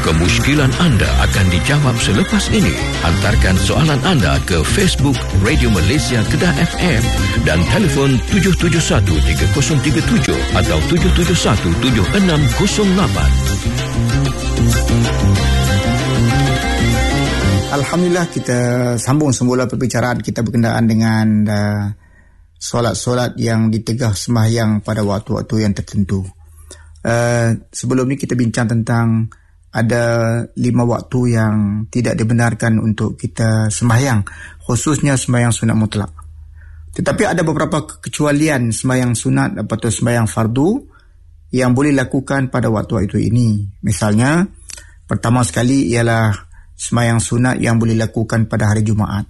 Kemusykilan anda akan dijawab selepas ini. Hantarkan soalan anda ke Facebook Radio Malaysia Kedah FM dan telefon 771-3037 atau 771-7608. Alhamdulillah, kita sambung semula perbicaraan kita berkenaan dengan solat-solat yang ditegah sembahyang pada waktu-waktu yang tertentu. Sebelum ni kita bincang tentang ada 5 waktu yang tidak dibenarkan untuk kita sembahyang, khususnya sembahyang sunat mutlak. Tetapi ada beberapa kecualian sembahyang sunat atau sembahyang fardu yang boleh dilakukan pada waktu-waktu ini. Misalnya, pertama sekali ialah sembahyang sunat yang boleh dilakukan pada hari Jumaat.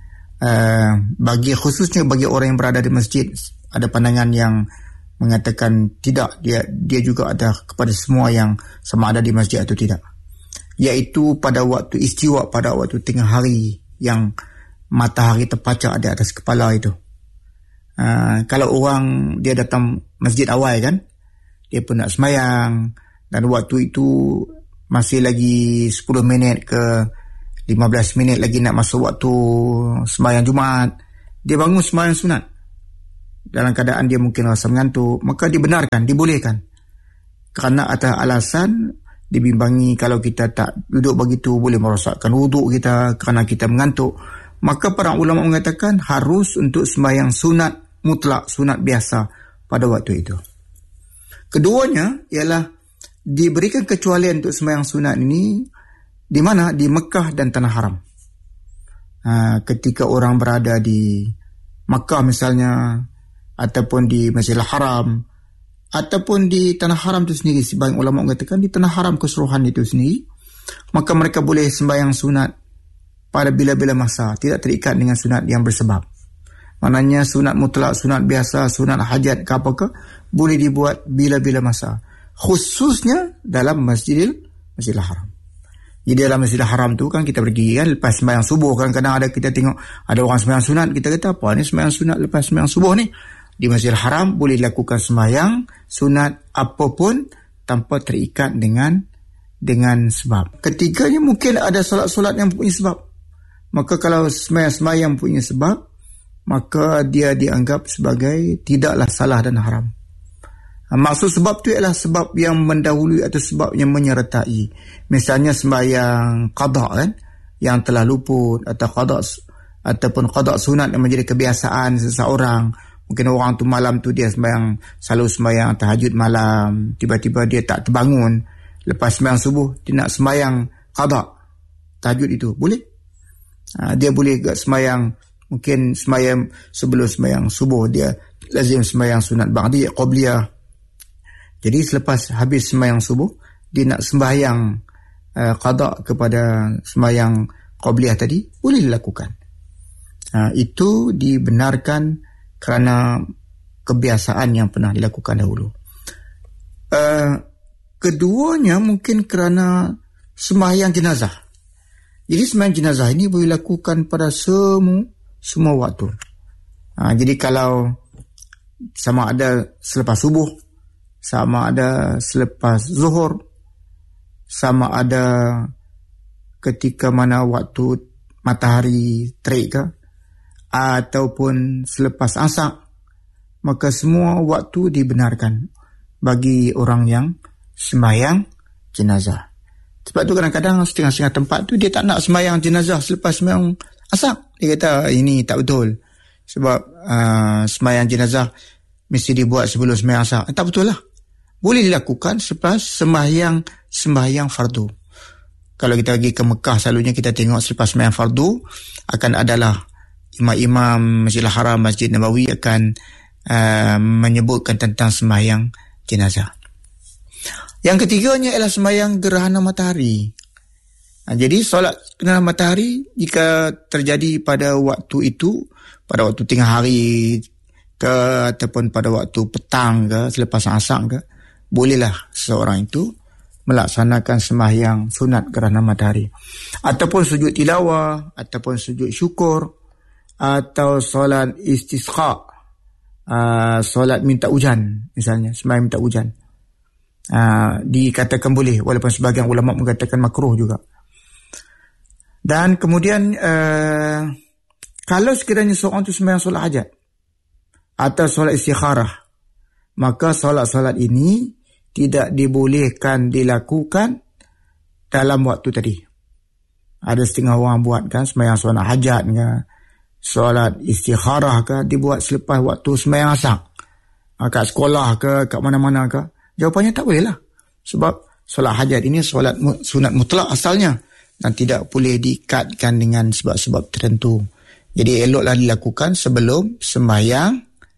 Khususnya bagi orang yang berada di masjid, ada pandangan yang mengatakan tidak, dia juga ada kepada semua yang sama ada di masjid atau tidak, iaitu pada waktu istiwa, pada waktu tengah hari yang matahari terpacak di atas kepala itu. Kalau orang dia datang masjid awal kan, dia pun nak sembahyang dan waktu itu masih lagi 10 minit ke 15 minit lagi nak masuk waktu sembahyang Jumaat, dia bangun sembahyang sunat dalam keadaan dia mungkin rasa mengantuk, maka dibenarkan, dibolehkan. Kerana atas alasan dibimbangi kalau kita tak duduk begitu boleh merosakkan wuduk kita kerana kita mengantuk, maka para ulama mengatakan harus untuk sembahyang sunat mutlak, sunat biasa pada waktu itu. Keduanya ialah diberikan kecualian untuk sembahyang sunat ini di mana? Di Mekah dan Tanah Haram. Ketika orang berada di Mekah misalnya, ataupun di Masjidil Haram, ataupun di Tanah Haram itu sendiri, sebagian ulama mengatakan di Tanah Haram keseluruhan itu sendiri, maka mereka boleh sembahyang sunat pada bila-bila masa, tidak terikat dengan sunat yang bersebab. Maknanya sunat mutlak, sunat biasa, sunat hajat ke apakah, boleh dibuat bila-bila masa, khususnya dalam Masjidil Haram. Jadi dalam Masjidil Haram tu kan kita pergi kan lepas sembahyang subuh, kadang-kadang ada kita tengok ada orang sembahyang sunat, kita kata apa ni sembahyang sunat lepas sembahyang subuh ni. Di Masjidil Haram boleh dilakukan sembahyang sunat apapun tanpa terikat dengan sebab. Ketiganya mungkin ada solat-solat yang punya sebab. Maka kalau sembahyang punya sebab, maka dia dianggap sebagai tidaklah salah dan haram. Maksud sebab tu ialah sebab yang mendahului atau sebab yang menyertai. Misalnya sembahyang qada kan, yang telah luput, atau qada sunat yang menjadi kebiasaan seseorang. Mungkin orang tu malam tu dia selalu sembahyang tahajud malam, tiba-tiba dia tak terbangun, lepas sembahyang subuh dia nak sembahyang qada tahajud itu, boleh? Dia boleh sembahyang, mungkin sembahyang sebelum sembahyang subuh dia lazim sembahyang sunat ba'diyah qabliyah. Jadi selepas habis sembahyang subuh dia nak sembahyang qada kepada sembahyang qabliyah tadi, boleh dilakukan. Itu dibenarkan kerana kebiasaan yang pernah dilakukan dahulu. Keduanya mungkin kerana sembahyang jenazah. Jadi sembahyang jenazah ini boleh dilakukan pada semua waktu. Jadi kalau sama ada selepas subuh, sama ada selepas zuhur, sama ada ketika mana waktu matahari terik ke, ataupun selepas asar, maka semua waktu dibenarkan bagi orang yang sembahyang jenazah. Sebab tu kadang-kadang setengah-setengah tempat tu dia tak nak sembahyang jenazah selepas sembahyang asar. Dia kata ini tak betul. Sebab sembahyang jenazah mesti dibuat sebelum sembahyang asar. Tak betul lah. Boleh dilakukan selepas sembahyang fardu. Kalau kita pergi ke Mekah, selalunya kita tengok selepas sembahyang fardu akan adalah imam-imam Masjidil Haram, Masjid Nabawi akan menyebutkan tentang sembahyang jenazah. Yang ketiganya ialah sembahyang gerhana matahari. Jadi solat gerhana matahari jika terjadi pada waktu itu, pada waktu tengah hari ke ataupun pada waktu petang ke, selepas asar ke, bolehlah seseorang itu melaksanakan sembahyang sunat gerhana matahari. Ataupun sujud tilawah, ataupun sujud syukur, atau solat istisqa, solat minta hujan misalnya, sembahyang minta hujan. dikatakan boleh, walaupun sebahagian ulama mengatakan makruh juga. Dan kemudian kalau sekiranya seorang itu sembahyang solat hajat atau solat istikharah, maka solat-solat ini tidak dibolehkan dilakukan dalam waktu tadi. Ada setengah orang buat kan, sembahyang solat hajat ke, solat istikharah ke, dibuat selepas waktu sembahyang asar, kat sekolah ke, kat mana-mana ke. Jawapannya tak boleh lah. Sebab solat hajat ini solat sunat mutlak asalnya dan tidak boleh diikatkan dengan sebab-sebab tertentu. Jadi eloklah dilakukan sebelum sembahyang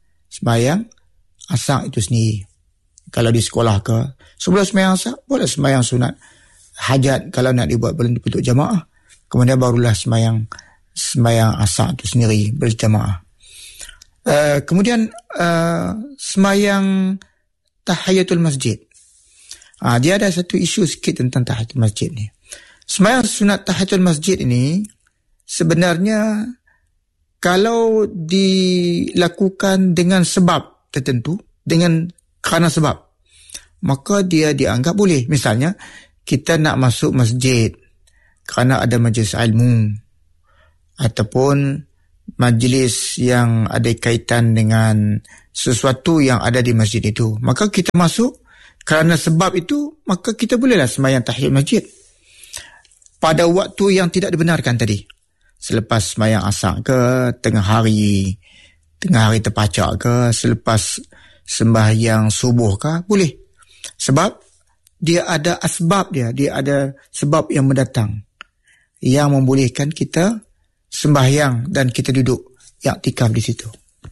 asar itu sendiri. Kalau di sekolah ke, sebelum sembahyang asar boleh sembahyang sunat hajat kalau nak dibuat bentuk jamaah. Kemudian barulah sembahyang asar itu sendiri berjamaah. Kemudian sembahyang tahiyatul masjid. Dia ada satu isu sikit tentang tahiyatul masjid ni. Sembahyang sunat tahiyatul masjid ini sebenarnya kalau dilakukan dengan sebab tertentu, kerana sebab, maka dia dianggap boleh. Misalnya kita nak masuk masjid kerana ada majlis ilmu ataupun majlis yang ada kaitan dengan sesuatu yang ada di masjid itu, maka kita masuk kerana sebab itu, maka kita bolehlah sembahyang tahiyatul masjid pada waktu yang tidak dibenarkan tadi, selepas sembahyang asar ke, tengah hari terpacak ke, selepas sembahyang subuh ke, boleh. Sebab dia ada asbab dia ada sebab yang mendatang yang membolehkan kita sembahyang dan kita duduk iktikaf di situ.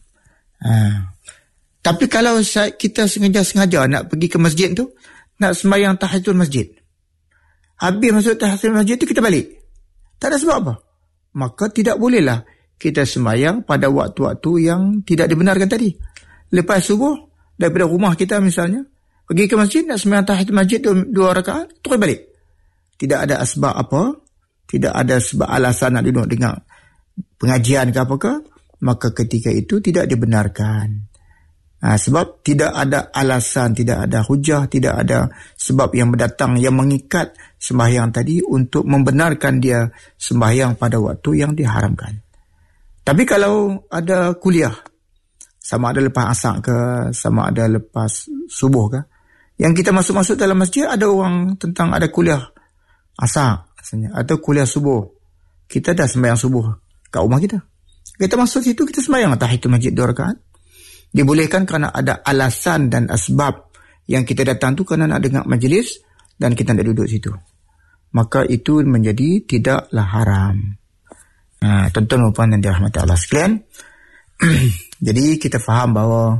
Tapi kalau kita sengaja nak pergi ke masjid tu, nak sembahyang tahiyatul masjid, habis masuk tahiyatul masjid tu kita balik, tak ada sebab apa, maka tidak bolehlah kita sembahyang pada waktu-waktu yang tidak dibenarkan tadi. Lepas subuh daripada rumah kita misalnya pergi ke masjid nak sembahyang tahiyatul masjid 2 rakaat, terus balik. Tidak ada asbab apa, tidak ada sebab alasan nak duduk dengar pengajian ke apakah, maka ketika itu tidak dibenarkan. Sebab tidak ada alasan, tidak ada hujah, tidak ada sebab yang mendatang yang mengikat sembahyang tadi untuk membenarkan dia sembahyang pada waktu yang diharamkan. Tapi kalau ada kuliah, sama ada lepas asar ke, sama ada lepas subuh ke, yang kita masuk-masuk dalam masjid ada orang tentang ada kuliah asar atau kuliah subuh, kita dah sembahyang subuh kat rumah kita, kita masuk situ, kita sembahyang tahiyatul masjid 2 rakaat. Dibolehkan kerana ada alasan dan asbab yang kita datang tu kerana nak dengar majlis dan kita nak duduk situ, maka itu menjadi tidaklah haram. Tuan-tuan dan puan yang dirahmati Allah sekalian, jadi kita faham bahawa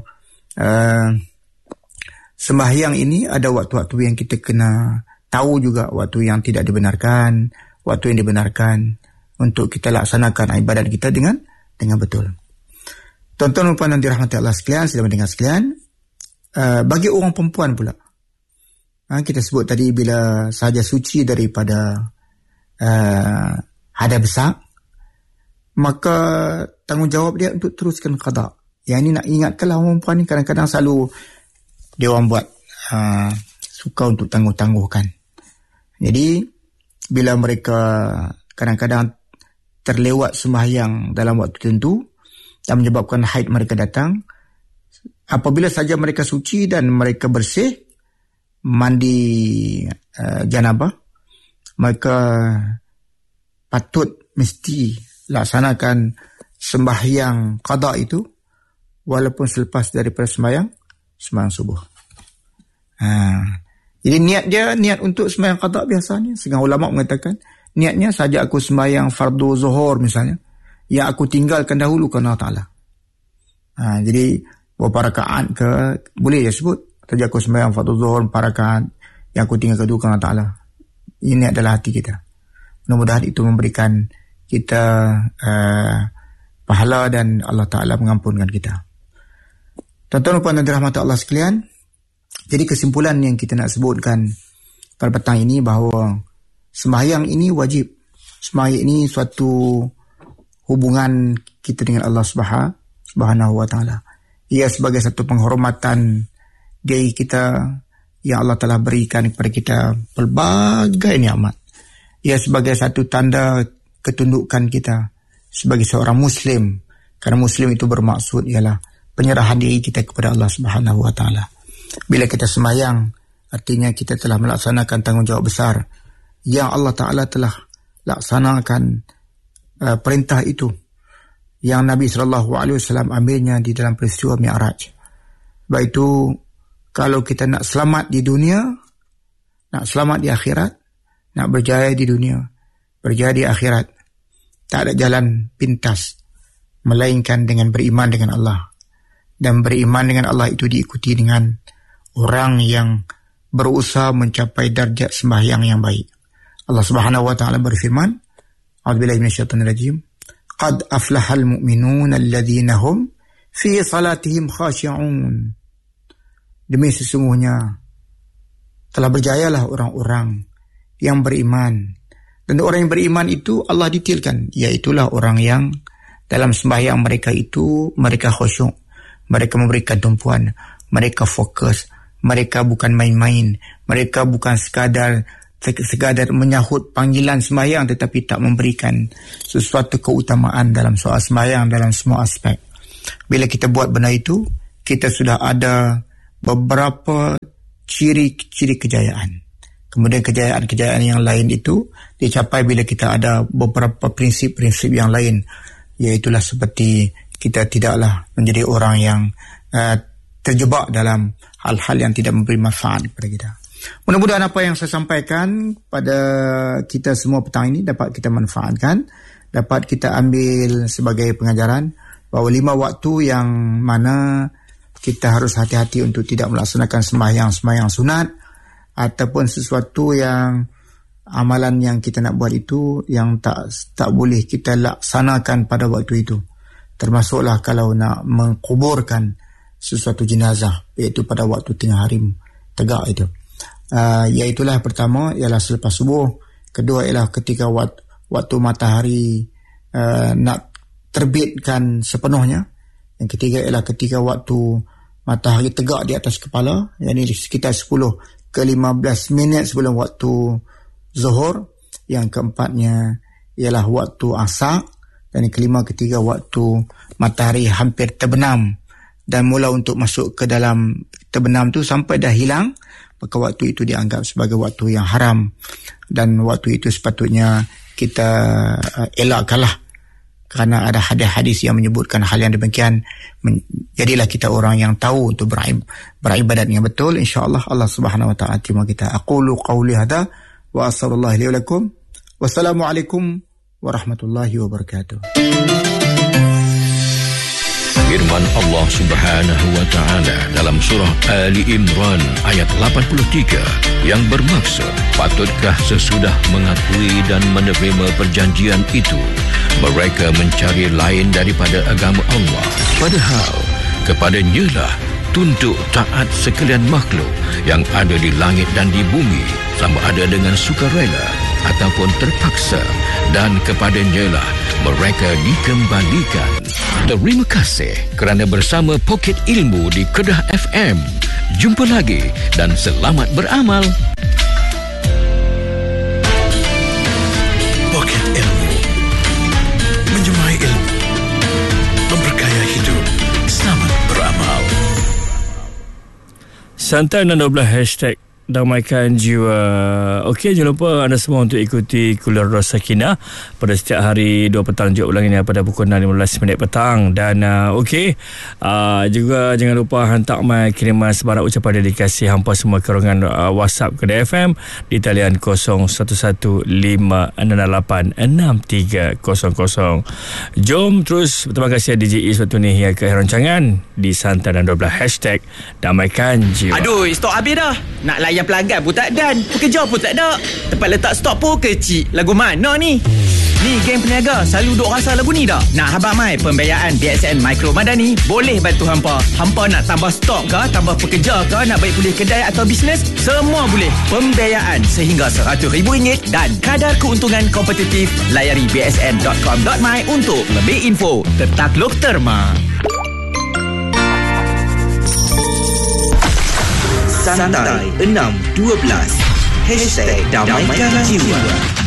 sembahyang ini ada waktu-waktu yang kita kena tahu juga, waktu yang tidak dibenarkan, waktu yang dibenarkan untuk kita laksanakan ibadat kita dengan betul. Tuan-tuan dan puan yang dirahmati Allah sekalian, sedang mendengar sekalian, bagi orang perempuan pula, kita sebut tadi bila sahaja suci daripada hadas besar, maka tanggungjawab dia untuk teruskan qada. Yang ini nak ingatkanlah orang perempuan ni, kadang-kadang selalu dia orang buat suka untuk tangguh-tangguhkan. Jadi bila mereka kadang-kadang terlewat sembahyang dalam waktu tertentu dan menyebabkan haid mereka datang, apabila saja mereka suci dan mereka bersih, mandi janabah, maka patut mesti laksanakan sembahyang qada itu walaupun selepas daripada sembahyang subuh. Jadi niat untuk sembahyang qada biasanya, setengah ulama mengatakan niatnya saja aku sembahyang fardu zuhur misalnya, yang aku tinggalkan dahulu kerana Allah Ta'ala. Jadi beberapa rakaat ke boleh dia sebut, saja aku sembahyang fardu zuhur 4 rakaat yang aku tinggalkan dahulu kerana Allah Ta'ala. Ini adalah hati kita. Mudah-mudahan itu memberikan kita pahala dan Allah Ta'ala mengampunkan kita. Tuan-tuan dan puan yang dirahmati Allah sekalian, jadi kesimpulan yang kita nak sebutkan pada petang ini bahawa sembahyang ini wajib. Sembahyang ini suatu hubungan kita dengan Allah Subhanahu wa Ta'ala. Ia sebagai satu penghormatan diri kita yang Allah telah berikan kepada kita pelbagai nikmat. Ia sebagai satu tanda ketundukan kita sebagai seorang Muslim. Kerana Muslim itu bermaksud ialah penyerahan diri kita kepada Allah Subhanahu Wa Taala. Bila kita sembahyang, artinya kita telah melaksanakan tanggungjawab besar yang Allah Taala telah laksanakan perintah itu yang Nabi SAW ambilnya di dalam peristiwa Mi'raj. Sebab itu, kalau kita nak selamat di dunia, nak selamat di akhirat, nak berjaya di dunia, berjaya di akhirat, tak ada jalan pintas melainkan dengan beriman dengan Allah. Dan beriman dengan Allah itu diikuti dengan orang yang berusaha mencapai darjat sembahyang yang baik. Allah Subhanahu Wa Taala berfirman, A'udzubillahi minasyaitonir rajim, qad aflahal mu'minun alladhina hum fi salatihim khashi'un. Demi sesungguhnya telah berjayalah orang-orang yang beriman. Dan orang yang beriman itu Allah detailkan, iaitulah orang yang dalam sembahyang mereka itu mereka khusyuk, mereka memberikan tumpuan, mereka fokus, mereka bukan main-main, mereka bukan sekadar menyahut panggilan sembahyang tetapi tak memberikan sesuatu keutamaan dalam soal sembahyang dalam semua aspek. Bila kita buat benda itu, kita sudah ada beberapa ciri-ciri kejayaan. Kemudian kejayaan-kejayaan yang lain itu dicapai bila kita ada beberapa prinsip-prinsip yang lain, iaitulah seperti kita tidaklah menjadi orang yang terjebak dalam hal-hal yang tidak memberi manfaat kepada kita. Mudah-mudahan apa yang saya sampaikan pada kita semua petang ini dapat kita manfaatkan, dapat kita ambil sebagai pengajaran bahawa 5 waktu yang mana kita harus hati-hati untuk tidak melaksanakan sembahyang sunat ataupun sesuatu yang amalan yang kita nak buat itu yang tak boleh kita laksanakan pada waktu itu. Termasuklah kalau nak mengkuburkan sesuatu jenazah, iaitu pada waktu tengah hari tegak itu. Iaitulah pertama ialah selepas subuh, kedua ialah ketika waktu matahari nak terbitkan sepenuhnya, yang ketiga ialah ketika waktu matahari tegak di atas kepala, yakni sekitar 10 ke 15 minit sebelum waktu zuhur, yang keempatnya ialah waktu asar, dan yang kelima ketiga waktu matahari hampir terbenam dan mula untuk masuk ke dalam terbenam tu sampai dah hilang, maka waktu itu dianggap sebagai waktu yang haram, dan waktu itu sepatutnya kita elakkanlah, kerana ada hadis-hadis yang menyebutkan hal yang demikian. Jadilah kita orang yang tahu untuk beribadat yang betul. InsyaAllah Allah Subhanahu Wa Taala terima kita. Aqulu qawli hadha wa sallallahu alaihi wa lakum. Wassalamualaikum warahmatullahi wabarakatuh. Firman Allah Subhanahu Wa Taala dalam surah Ali Imran ayat 83 yang bermaksud, patutkah sesudah mengakui dan menerima perjanjian itu mereka mencari lain daripada agama Allah, padahal kepadanya lah tunduk taat sekalian makhluk yang ada di langit dan di bumi, sama ada dengan sukarela ataupun terpaksa, dan kepadanya lah mereka dikembalikan. Terima kasih kerana bersama Poket Ilmu di Kedah FM. Jumpa lagi dan selamat beramal. Poket Ilmu, menjemai ilmu, memperkaya hidup. Selamat beramal. Santai 12 hashtag damaikan jiwa. Okey, jangan lupa anda semua untuk ikuti Kuliah Sakinah pada setiap hari 2 petang, juga ulangannya pada pukul 6.15 petang. Dan juga jangan lupa hantar mai kiriman sebarang ucapan dedikasi hampa semua ke ruangan WhatsApp Kedah FM di talian 0115686300. Jom terus berterima kasih DJ Is waktu ni hingga ke akhir rancangan di Santai dan 12 hashtag damaikan jiwa. Aduh, stok habis dah. Nak layan pelanggan pun tak dan, pekerja pun tak ada. Tempat letak stok pun kecil. Lagu mana ni? Ni geng peniaga selalu duk rasa lagu ni dah. Nak habang mai pembiayaan BSN Mikro Madani boleh bantu hampa. Hampa nak tambah stok ke, tambah pekerja ke, nak baik pulih kedai atau bisnes, semua boleh. Pembiayaan sehingga RM100,000 dan kadar keuntungan kompetitif. Layari bsn.com.my untuk lebih info. Tertakluk terma. Santai 612 #Damaikan Jiwa.